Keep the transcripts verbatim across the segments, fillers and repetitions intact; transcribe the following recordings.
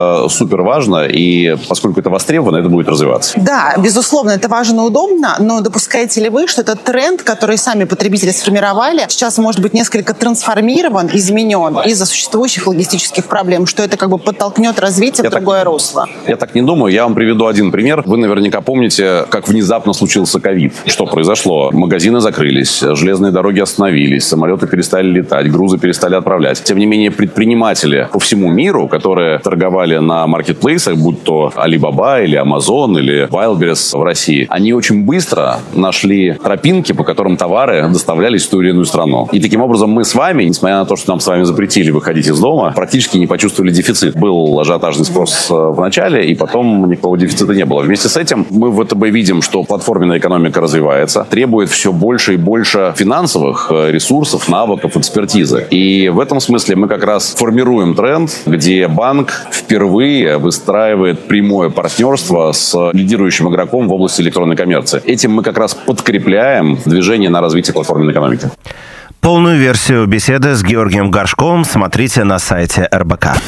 э, супер важно, и поскольку это востребовано, это будет развиваться. Да, безусловно, это важно и удобно, но допускаете ли вы, что этот тренд, который сами потребители сформировали, сейчас может быть несколько трансформирован, изменен из-за существующих логистических проблем, что это как бы подтолкнет развитие я в другое так, русло? Я так не думаю. Я вам приведу один пример. Вы наверняка помните, как внезапно случился ковид. Что произошло? Магазины закрылись, железные дороги остановились, самолеты перестали летать, грузы перестали отправлять. Тем не менее, предприниматели по всему миру, которые торговали на маркетплейсах, будь то Alibaba или Amazon или Wildberries в России, они очень быстро нашли тропинки, по которым товары доставлялись в ту или иную страну. И таким образом мы с вами, несмотря на то, что нам с вами запретили выходить из дома, практически не почувствовали дефицит. Был ажиотажный спрос в начале, и потом никакого дефицита не было. Вместе с этим мы в ВТБ видим, что платформенная экономика развивается, требует все больше и больше финансовых ресурсов, навыков, экспертизы. И в этом смысле мы как раз формируем тренд, где банк впервые выстраивает прямое партнерство с лидирующим игроком в области электронной коммерции. Этим мы как раз подкрепляем движение на развитие платформенной экономики. Полную версию беседы с Георгием Горшковым смотрите на сайте эр бэ ка.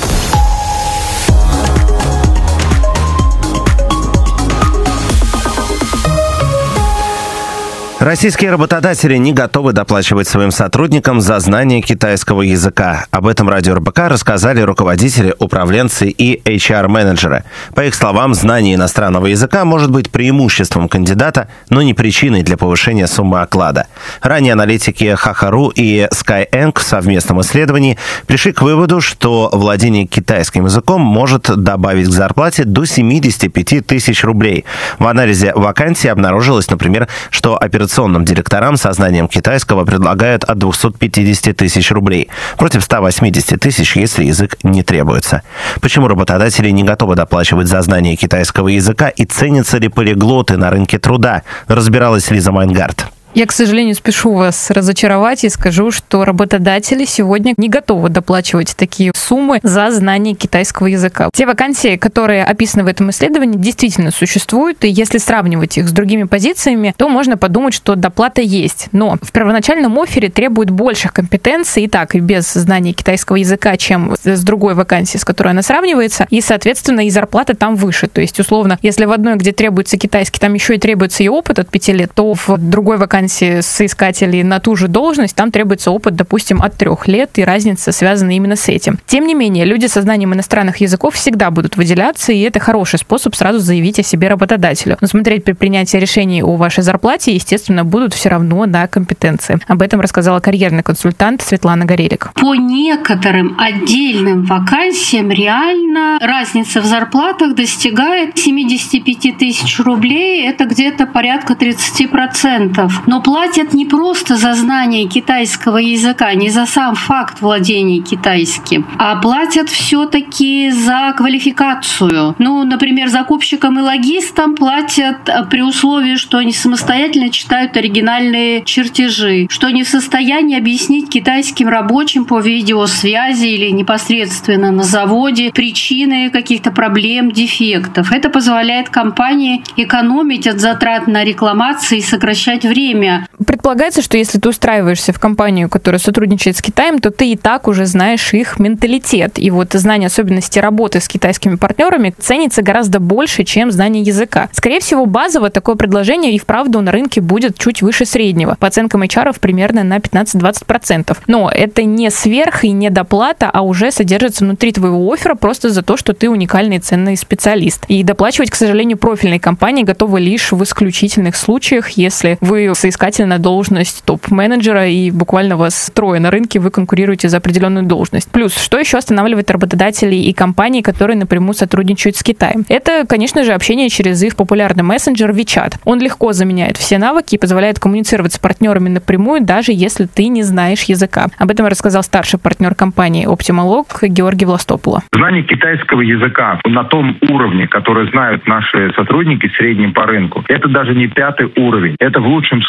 Российские работодатели не готовы доплачивать своим сотрудникам за знание китайского языка. Об этом радио эр бэ ка рассказали руководители, управленцы и эйч ар-менеджеры. По их словам, знание иностранного языка может быть преимуществом кандидата, но не причиной для повышения суммы оклада. Ранее аналитики Хахару и Skyeng в совместном исследовании пришли к выводу, что владение китайским языком может добавить к зарплате до семьдесят пять тысяч рублей. В анализе вакансий обнаружилось, например, что операционные директорам со знанием китайского предлагают от двухсот пятидесяти тысяч рублей, против ста восьмидесяти тысяч, если язык не требуется. Почему работодатели не готовы доплачивать за знание китайского языка и ценятся ли полиглоты на рынке труда, разбиралась Лиза Майнгард. Я, к сожалению, спешу вас разочаровать и скажу, что работодатели сегодня не готовы доплачивать такие суммы за знание китайского языка. Те вакансии, которые описаны в этом исследовании, действительно существуют, и если сравнивать их с другими позициями, то можно подумать, что доплата есть. Но в первоначальном оффере требуют больших компетенций и так, и без знания китайского языка, чем с другой вакансией, с которой она сравнивается, и, соответственно, и зарплата там выше. То есть, условно, если в одной, где требуется китайский, там еще и требуется и опыт от пяти лет, то в другой вакансии соискателей на ту же должность, там требуется опыт, допустим, от трех лет, и разница связана именно с этим. Тем не менее, люди со знанием иностранных языков всегда будут выделяться, и это хороший способ сразу заявить о себе работодателю. Но смотреть при принятии решений о вашей зарплате, естественно, будут все равно на компетенции. Об этом рассказала карьерный консультант Светлана Горелик. По некоторым отдельным вакансиям реально разница в зарплатах достигает семидесяти пяти тысяч рублей, это где-то порядка тридцати процентов. Но платят не просто за знание китайского языка, не за сам факт владения китайским, а платят все-таки за квалификацию. Ну, например, закупщикам и логистам платят при условии, что они самостоятельно читают оригинальные чертежи, что они в состоянии объяснить китайским рабочим по видеосвязи или непосредственно на заводе причины каких-то проблем, дефектов. Это позволяет компании экономить от затрат на рекламации и сокращать время. Предполагается, что если ты устраиваешься в компанию, которая сотрудничает с Китаем, то ты и так уже знаешь их менталитет. И вот знание особенностей работы с китайскими партнерами ценится гораздо больше, чем знание языка. Скорее всего, базово такое предложение и вправду на рынке будет чуть выше среднего. По оценкам эйч ар примерно на пятнадцать-двадцать процентов. Но это не сверх и не доплата, а уже содержится внутри твоего оффера просто за то, что ты уникальный и ценный специалист. И доплачивать, к сожалению, профильные компании готовы лишь в исключительных случаях, если вы соискатель на должность топ-менеджера, и буквально вас трое на рынке, вы конкурируете за определенную должность. Плюс, что еще останавливает работодателей и компаний, которые напрямую сотрудничают с Китаем? Это, конечно же, общение через их популярный мессенджер WeChat. Он легко заменяет все навыки и позволяет коммуницировать с партнерами напрямую, даже если ты не знаешь языка. Об этом рассказал старший партнер компании Optimalog Георгий Властопула. Знание китайского языка на том уровне, который знают наши сотрудники в среднем по рынку, это даже не пятый уровень. Это в лучшем случае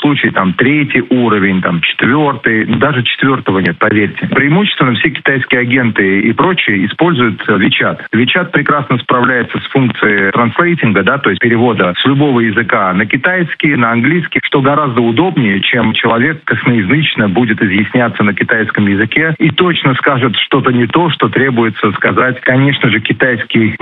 случае там третий уровень, там четвертый, даже четвертого нет, поверьте. Преимущественно все китайские агенты и прочие используют WeChat. WeChat прекрасно справляется с функцией транслейтинга, да, то есть перевода с любого языка на китайский, на английский, что гораздо удобнее, чем человек косноязычно будет изъясняться на китайском языке и точно скажет что-то не то, что требуется сказать. Конечно же, китайский